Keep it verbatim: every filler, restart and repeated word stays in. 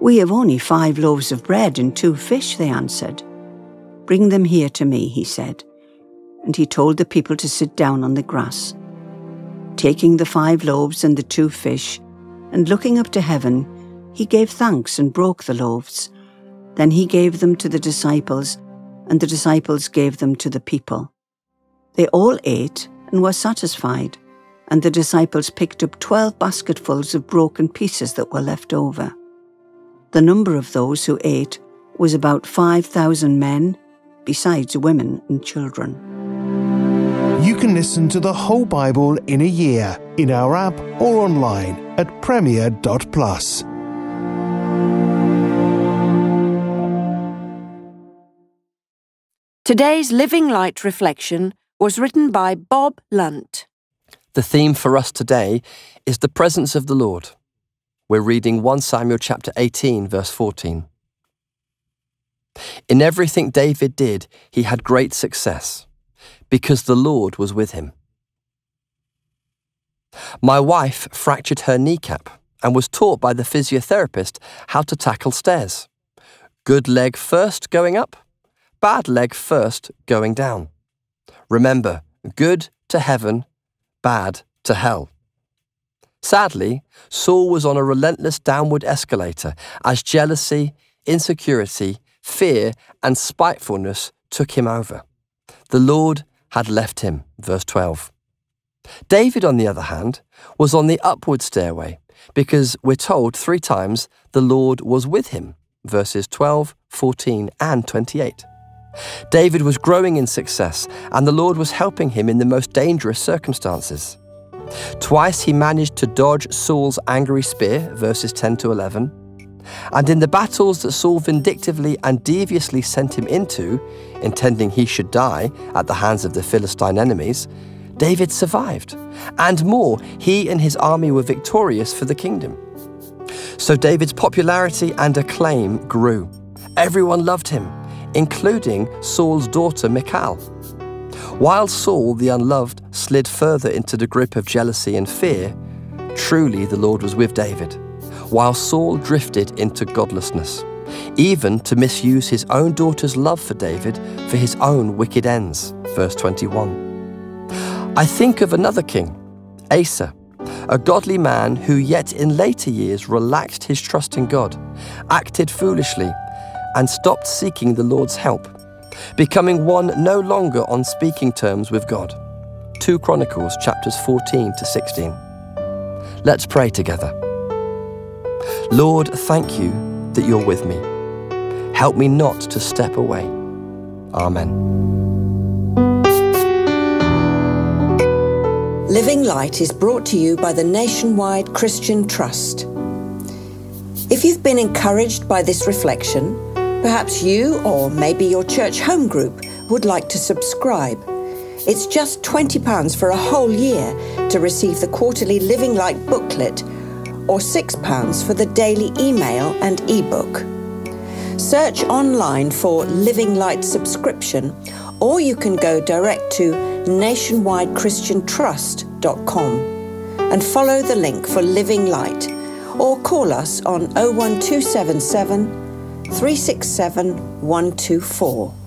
"We have only five loaves of bread and two fish," they answered. "Bring them here to me," he said. And he told the people to sit down on the grass. Taking the five loaves and the two fish, and looking up to heaven, he gave thanks and broke the loaves. Then he gave them to the disciples, and the disciples gave them to the people. They all ate and were satisfied, and the disciples picked up twelve basketfuls of broken pieces that were left over. The number of those who ate was about five thousand men, besides women and children. You can listen to the whole Bible in a year in our app or online at premier dot plus. Today's Living Light reflection was written by Bob Lunt. The theme for us today is the presence of the Lord. We're reading First Samuel chapter eighteen, verse fourteen. In everything David did, he had great success, because the Lord was with him. My wife fractured her kneecap and was taught by the physiotherapist how to tackle stairs. Good leg first going up, bad leg first going down. Remember, good to heaven, bad to hell. Sadly, Saul was on a relentless downward escalator as jealousy, insecurity, fear, and spitefulness took him over. The Lord had left him, verse twelve. David, on the other hand, was on the upward stairway because we're told three times the Lord was with him, verses twelve, fourteen, and twenty-eight. David was growing in success, and the Lord was helping him in the most dangerous circumstances. Twice he managed to dodge Saul's angry spear, verses ten to eleven. And in the battles that Saul vindictively and deviously sent him into, intending he should die at the hands of the Philistine enemies, David survived. And more, he and his army were victorious for the kingdom. So David's popularity and acclaim grew. Everyone loved him, including Saul's daughter Michal. While Saul, the unloved, slid further into the grip of jealousy and fear, truly the Lord was with David, while Saul drifted into godlessness, even to misuse his own daughter's love for David for his own wicked ends, verse twenty-one. I think of another king, Asa, a godly man who yet in later years relaxed his trust in God, acted foolishly, and stopped seeking the Lord's help, becoming one no longer on speaking terms with God. Second Chronicles chapters fourteen to sixteen. Let's pray together. Lord, thank you that you're with me. Help me not to step away. Amen. Living Light is brought to you by the Nationwide Christian Trust. If you've been encouraged by this reflection, perhaps you or maybe your church home group would like to subscribe. It's just twenty pounds for a whole year to receive the quarterly Living Light booklet, or six pounds for the daily email and ebook. Search online for Living Light subscription, or you can go direct to nationwide christian trust dot com and follow the link for Living Light, or call us on oh one two seven seven, three six seven, one two four.